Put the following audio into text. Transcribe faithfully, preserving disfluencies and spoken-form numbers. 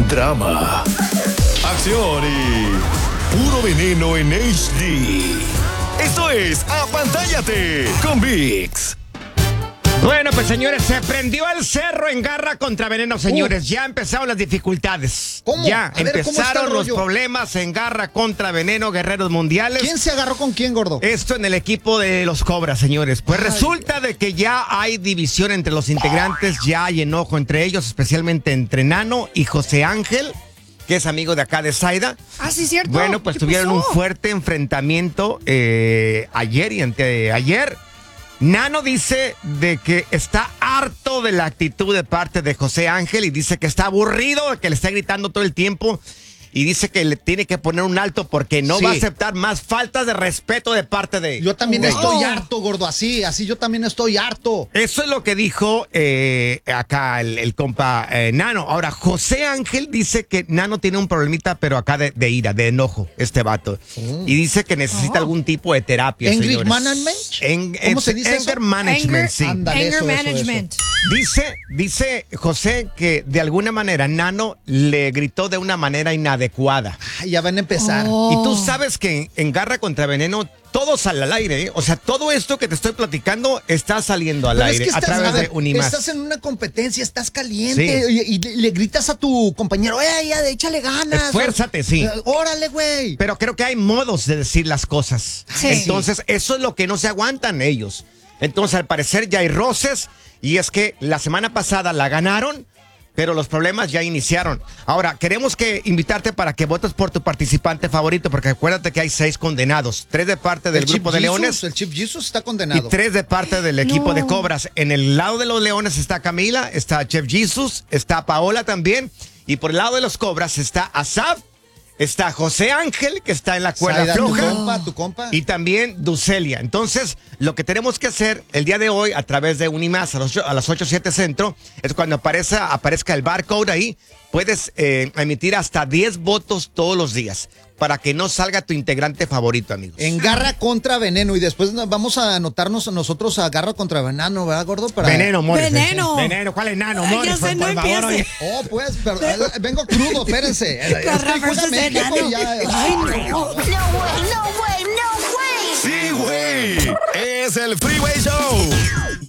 drama, acción y puro veneno en H D. Esto es Apantállate con ViX. Bueno, pues señores, se prendió el cerro en Garra contra Veneno, señores. Uh. Ya empezaron las dificultades. ¿Cómo? Ya A ver, empezaron los problemas en Garra contra Veneno, guerreros mundiales. ¿Quién se agarró con quién, gordo? Esto en el equipo de los Cobras, señores. Pues Ay. resulta de que ya hay división entre los integrantes, ya hay enojo entre ellos, especialmente entre Nano y José Ángel, que es amigo de acá de Zaida. Ah, sí, cierto. Bueno, pues tuvieron pasó? un fuerte enfrentamiento eh, ayer y anteayer. Nano dice de que está harto de la actitud de parte de José Ángel y dice que está aburrido de que le está gritando todo el tiempo y dice que le tiene que poner un alto porque no Sí. va a aceptar más faltas de respeto de parte de... Yo también de estoy ellos. harto, gordo, así, así yo también estoy harto. Eso es lo que dijo eh, acá el, el compa eh, Nano. Ahora, José Ángel dice que Nano tiene un problemita, pero acá de, de ira, de enojo, este vato. Mm. Y dice que necesita oh. algún tipo de terapia, ¿Anger señores. management? En, ¿Cómo es, se dice Anger eso? management, Anger, sí. Ándale, anger eso, eso, management. eso. Dice, dice José que de alguna manera Nano le gritó de una manera inadecuada. Ay, ya van a empezar. Oh. Y tú sabes que en Garra contra Veneno todo sale al aire, ¿eh? O sea, todo esto que te estoy platicando está saliendo al Pero aire es que a estás, través a ver, de Unimás. Estás en una competencia, estás caliente Sí. y, y le, le gritas a tu compañero, ¡eh, ya, échale ganas! Esfuérzate, sí. Eh, ¡Órale, güey! Pero creo que hay modos de decir las cosas. Sí. Entonces, eso es lo que no se aguantan ellos. Entonces, al parecer ya hay roces y es que la semana pasada la ganaron, pero los problemas ya iniciaron. Ahora, queremos que invitarte para que votes por tu participante favorito, porque acuérdate que hay seis condenados. Tres de parte del El grupo Chip de Jesus, Leones El Chip Jesus está y condenado. tres de parte del equipo No. de Cobras. En el lado de los Leones está Camila, está Chef Jesus, está Paola también. Y por el lado de los Cobras está Asaf, está José Ángel, que está en la cuerda Zaida, floja. tu compa, tu compa. Y también Ducelia. Entonces, lo que tenemos que hacer el día de hoy a través de Unimás a, los, a las ocho siete Centro es cuando aparezca, aparezca el barcode ahí, puedes eh, emitir hasta diez votos todos los días para que no salga tu integrante favorito, amigos. En Garra contra Veneno. Y después nos vamos a anotarnos nosotros a Garra contra Veneno, ¿verdad, gordo? Para... Veneno, Morris. Veneno. Veneno, ¿cuál es nano, Ay, Morris? ya sé, por, no por favor, empiece. oye. Oh, pues, pero, eh, vengo crudo, espérense. Garra Estoy fuera de versus México Veneno. y ya- Ay, no. No way, no way, no way. Sí, güey. Es el Freeway Show.